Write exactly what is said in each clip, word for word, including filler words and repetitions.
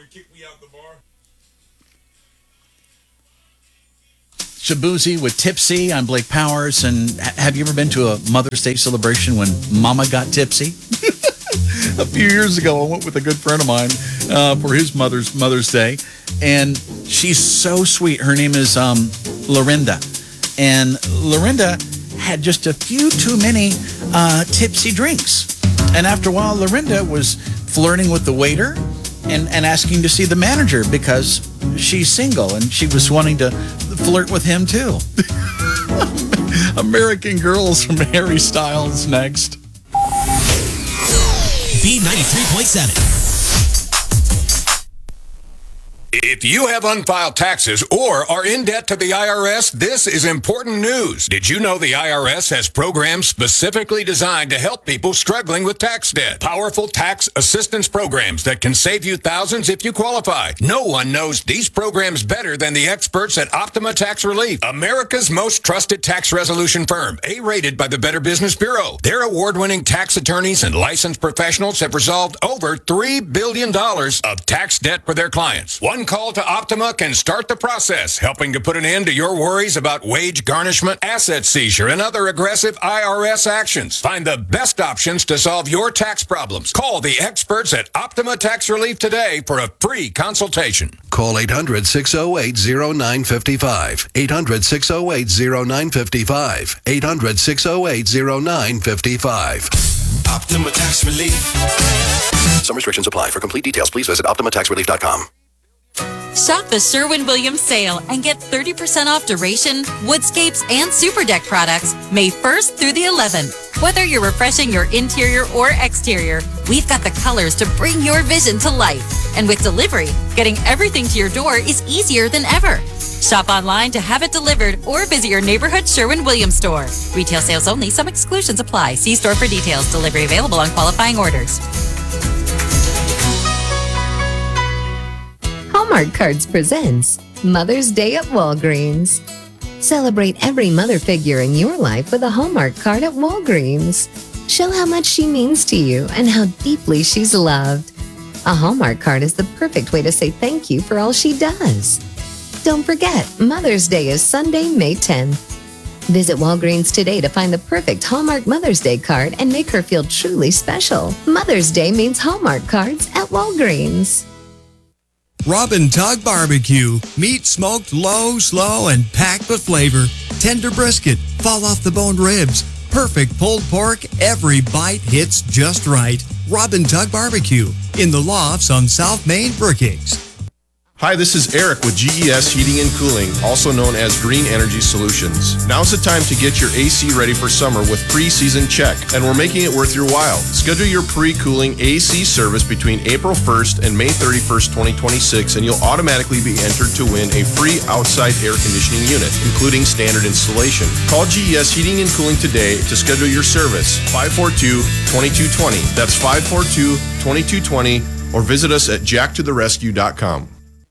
Shabuzi with Tipsy. I'm Blake Powers. And have you ever been to a Mother's Day celebration when Mama got tipsy? A few years ago, I went with a good friend of mine uh, for his mother's Mother's Day. And she's so sweet. Her name is um, Lorinda. And Lorinda had just a few too many uh, tipsy drinks. And after a while, Lorinda was flirting with the waiter and, and asking to see the manager because she's single and she was wanting to flirt with him too. American Girls from Harry Styles next. B ninety-three point seven. If you have unfiled taxes or are in debt to the I R S, this is important news. Did you know the I R S has programs specifically designed to help people struggling with tax debt? Powerful tax assistance programs that can save you thousands if you qualify. No one knows these programs better than the experts at Optima Tax Relief, America's most trusted tax resolution firm, A-rated by the Better Business Bureau. Their award-winning tax attorneys and licensed professionals have resolved over three billion dollars of tax debt for their clients. One call to Optima can start the process, helping to put an end to your worries about wage garnishment, asset seizure, and other aggressive I R S actions. Find the best options to solve your tax problems. Call the experts at Optima Tax Relief today for a free consultation. Call eight hundred, six oh eight, oh nine five five. eight hundred, six oh eight, oh nine five five. eight hundred, six oh eight, oh nine five five. Optima Tax Relief. Some restrictions apply. For complete details, please visit optima tax relief dot com. Shop the Sherwin-Williams sale and get thirty percent off duration, woodscapes, and Super Deck products May first through the eleventh. Whether you're refreshing your interior or exterior, we've got the colors to bring your vision to life. And with delivery, getting everything to your door is easier than ever. Shop online to have it delivered or visit your neighborhood Sherwin-Williams store. Retail sales only. Some exclusions apply. See store for details. Delivery available on qualifying orders. Hallmark Cards presents Mother's Day at Walgreens. Celebrate every mother figure in your life with a Hallmark card at Walgreens. Show how much she means to you and how deeply she's loved. A Hallmark card is the perfect way to say thank you for all she does. Don't forget, Mother's Day is Sunday, May tenth. Visit Walgreens today to find the perfect Hallmark Mother's Day card and make her feel truly special. Mother's Day means Hallmark cards at Walgreens. Robin Tug Barbecue. Meat smoked low, slow, and packed with flavor. Tender brisket, fall off the bone ribs, perfect pulled pork. Every bite hits just right. Robin Tug Barbecue in the Lofts on South Main, Brookings. Hi, this is Eric with G E S Heating and Cooling, also known as Green Energy Solutions. Now's the time to get your A C ready for summer with pre-season check, and we're making it worth your while. Schedule your pre-cooling A C service between April first and May thirty-first, twenty twenty-six, and you'll automatically be entered to win a free outside air conditioning unit, including standard installation. Call G E S Heating and Cooling today to schedule your service, five four two, two two two zero. That's five four two, two two two zero, or visit us at jack to the rescue dot com.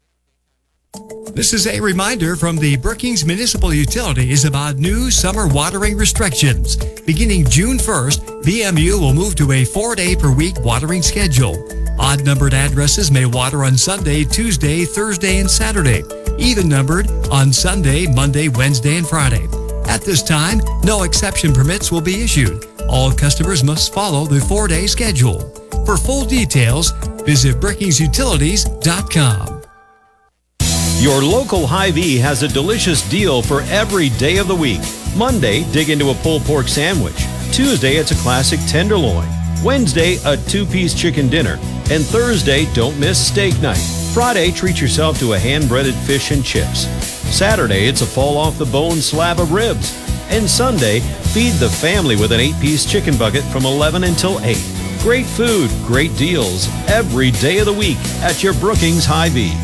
This is a reminder from the Brookings Municipal Utilities about new summer watering restrictions. Beginning June first, B M U will move to a four-day per week watering schedule. Odd-numbered addresses may water on Sunday, Tuesday, Thursday, and Saturday. Even-numbered on Sunday, Monday, Wednesday, and Friday. At this time, no exception permits will be issued. All customers must follow the four-day schedule. For full details, visit brookings utilities dot com. Your local Hy-Vee has a delicious deal for every day of the week. Monday, dig into a pulled pork sandwich. Tuesday, it's a classic tenderloin. Wednesday, a two-piece chicken dinner. And Thursday, don't miss steak night. Friday, treat yourself to a hand-breaded fish and chips. Saturday, it's a fall-off-the-bone slab of ribs. And Sunday, feed the family with an eight-piece chicken bucket from eleven until eight. Great food, great deals, every day of the week at your Brookings Hy-Vee.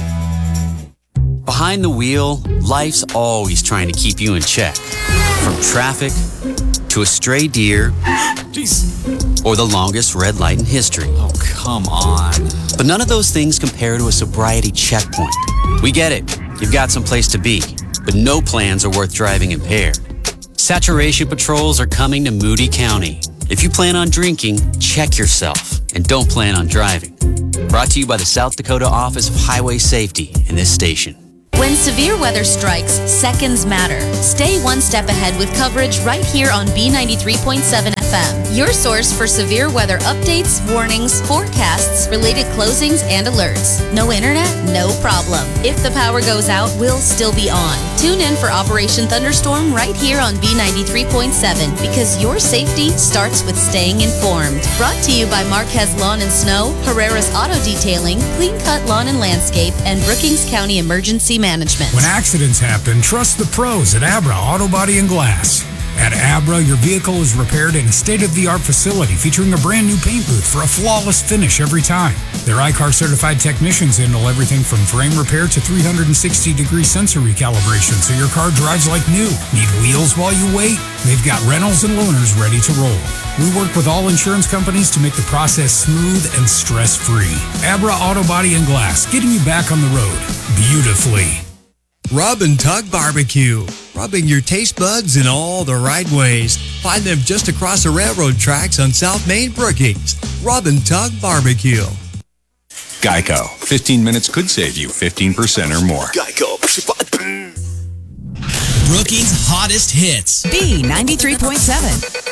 Behind the wheel, life's always trying to keep you in check. From traffic to a stray deer, Jeez. or the longest red light in history. Oh, come on. But none of those things compare to a sobriety checkpoint. We get it. You've got someplace to be, but no plans are worth driving impaired. Saturation patrols are coming to Moody County. If you plan on drinking, check yourself and don't plan on driving. Brought to you by the South Dakota Office of Highway Safety in this station. When severe weather strikes, seconds matter. Stay one step ahead with coverage right here on B ninety-three point seven F M. Your source for severe weather updates, warnings, forecasts, related closings, and alerts. No internet? No problem. If the power goes out, we'll still be on. Tune in for Operation Thunderstorm right here on B ninety-three point seven because your safety starts with staying informed. Brought to you by Marquez Lawn and Snow, Herrera's Auto Detailing, Clean Cut Lawn and Landscape, and Brookings County Emergency Management. When accidents happen, trust the pros at Abra Auto Body and Glass. At Abra, your vehicle is repaired in a state-of-the-art facility featuring a brand new paint booth for a flawless finish every time. Their I C A R certified technicians handle everything from frame repair to three hundred sixty degree sensor recalibration so your car drives like new. Need wheels while you wait? They've got rentals and loaners ready to roll. We work with all insurance companies to make the process smooth and stress-free. Abra Auto Body and Glass, getting you back on the road beautifully. Rub and Tug Barbecue, rubbing your taste buds in all the right ways. Find them just across the railroad tracks on South Main Brookings. Rub and Tug Barbecue. Geico. fifteen minutes could save you fifteen percent or more. Geico. Brookings' hottest hits. B ninety-three point seven.